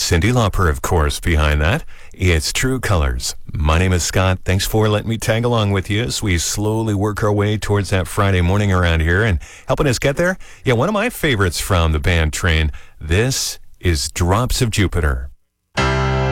Cyndi Lauper, of course, behind that. It's True Colors. My name is Scott. Thanks for letting me tag along with you as we slowly work our way towards that Friday morning around here and helping us get there. Yeah, one of my favorites from the band Train. This is Drops of Jupiter.